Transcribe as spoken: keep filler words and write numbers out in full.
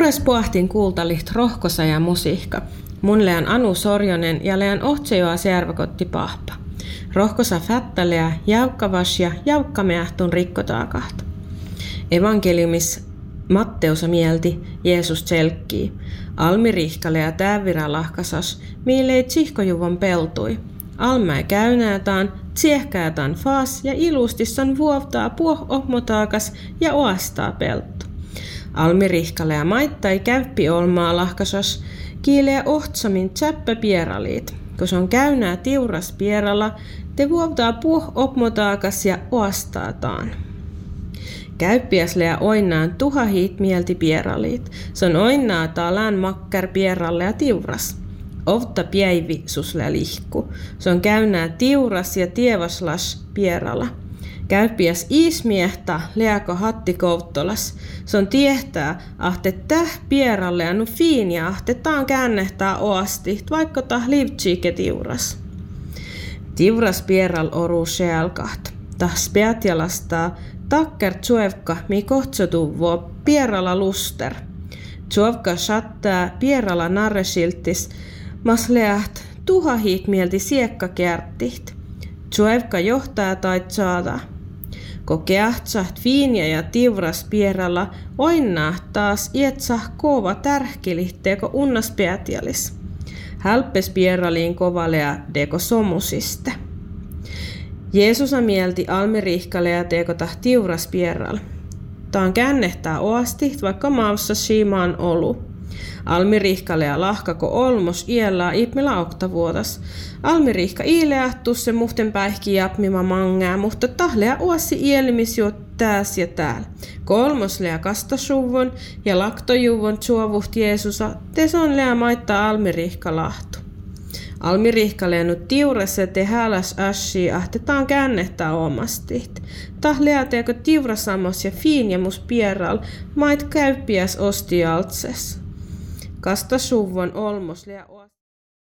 Res puhtin kuultaliht rohkosa ja musiikka. Mun lean Anu Sorjonen ja lean ohtsejoa servakotti pahpa. Rohkosa fättalea jäukkavas ja jäukkameahtun rikkotaakahta. Evankeliumis Matteusa mielti Jeesus selkkii. Almi rihkale ja tävvira lahkasas, miilei tsihkojuvon peltui. Almää käynäätaan, tsiehkäätään faas ja ilustisson vuovtaa puoh ohmotaakas ja oastaa pelttu. Almi rihkale ja maittai käyppi olmaa lahkasas, kiileä ohtsamin tsäppä pieraliit. Kun se on käynää tiuras pieralla, te vuovtaa puoh ohmotaakas ja oastaataan. Käyppiäsleä oinnaan tuhahiit mielti pieraliit. Se on oinnaa taalään makkar pieralle ja tiuras. Ovta piäivi susle lihku. Se on käynnää tiuras ja tievaslas pieralla. Käyppiäs iismiehtä leako hatti kouttolas. Se on tiehtää ahte täh pieralle ja nu fiinia ahte taan käännehtää oasti, vaikka tah livtsiike tiuras. Tiuras pieral oru sealkaht. Tah speatjalastaa takker tsuevka mi kohtsotuvo pierala luster. Tsuevka sattaa pierala narresiltis, mas leaht tuhahiit mielti siekka kärttiht. Tsuevka johtaa tai saada. Kokeahtsaht viinia ja tiuras pieralla oinnaa taas ietsah kova tärkilihteeko unnas peatialis. Hälppes pieraliin kovalea deko somusiste. Jeesusa mielti almirihkalea teekota tiuras pieral. Taan kännehtää oasti, vaikka maassa siimaan olu. Almirihkalea lahkako olmos iellaa ipmillä oktavuotas. Almirihka iileahtu se muhten päihki japmima mangää, mutta tahlea oassi ielimis jo tääs ja tääl. Kolmoslea kastasuvon ja laktojuvon suovuht Jeesusa, te on lea maittaa almirihka lahtu. Almirihkaleen nyt tiurassa te häläs ässi ahtetaan kännehtää omastihti. Tahlea teekö tiurasamos ja fiinjemus pieral, mait käyppiäs osti altses. Kastasuvon olmos lea